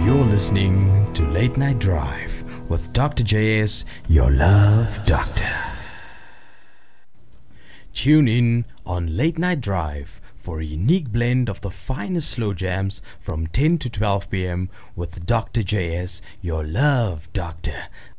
You're listening to Late Night Drive with Dr. JS, your love doctor. Tune in on Late Night Drive for a unique blend of the finest slow jams from 10 to 12 p.m. with Dr. JS, your love doctor.